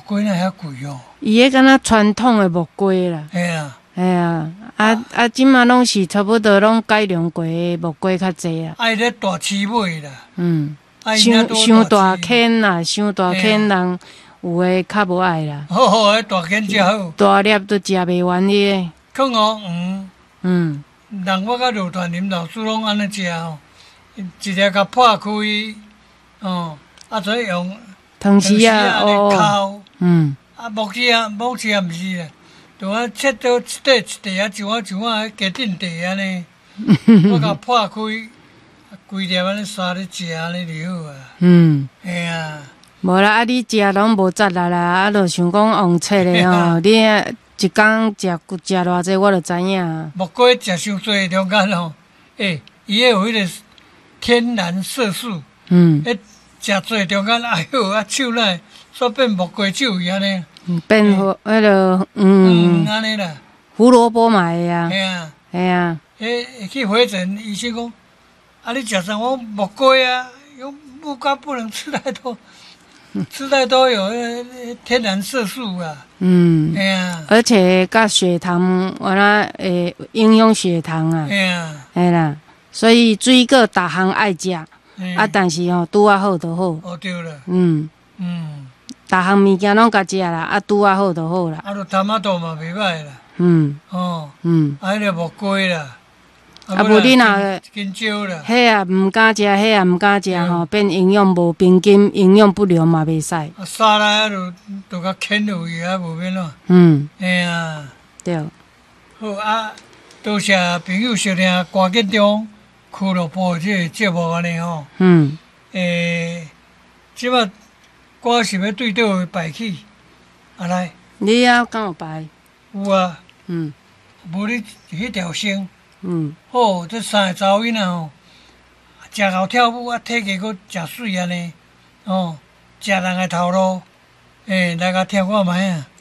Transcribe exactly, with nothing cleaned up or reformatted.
龟那遐贵哦。 伊迄敢若传统的木龟啦。 嘿啊。 哎呀，啊啊，即马拢是差不多拢改良过的木龟较济啊。 爱咧大市买啦。 嗯。伤伤大坑啦，伤大坑人有诶较无爱啦。 好好，迄大坑真好。 大粒都食袂完哩。 放哦，嗯。 嗯。 人我甲罗传林老师拢安尼食哦，一粒甲破开，哦，啊再用汤匙啊， 哦。嗯。啊，木匙啊，木匙啊，毋是啦。就啊，切到一块一块啊，像啊像啊，家顶地安尼，我甲破开，规粒安尼沙咧食安尼就好啊。嗯，嘿啊。 无啦，啊你食拢无值啦啦，啊就想讲用切的吼，你一工食食偌济，我就知影。 木龟食伤济中间吼，诶，伊迄有迄个天然色素。嗯。迄食济中间，哎哟，啊手那煞变木龟手伊安尼。 变好，迄个嗯， 安尼啦， 胡萝卜嘛会啊， 系啊， 系啊。 诶，去回诊，医生讲，啊，你食啥？我木龟啊，有木瓜不能吃太多，吃太多有天然色素啊。嗯，系啊。而且甲血糖，完啦，诶，影响血糖啊。 系啊， 系啦，所以水果逐项爱食，啊，但是吼拄啊好就好。 哦，对了。 嗯嗯。逐项物件拢甲食啦，啊拄啊好就好啦。 啊，著头仔豆嘛袂歹啦。 嗯。 哦。嗯。啊，迄个木瓜啦。 啊，无你若金蕉啦。 迄啊毋敢食，迄啊毋敢食吼，变营养无平均，营养不良嘛袂使。啊， 沙拉啊，著著甲牵落去啊，无免咯。 嗯。 嘿啊。 对。 好啊，多谢朋友收听关键中俱乐部即个节目安尼吼。嗯。诶，即摆。我是要对倒位摆去，啊来。 你遐敢有摆？ 有啊。嗯。无你迄条线。嗯。好，这三个查某囡仔吼，食好跳舞啊，体格阁诚水安尼，哦，食人个头路，诶，来甲听看觅啊。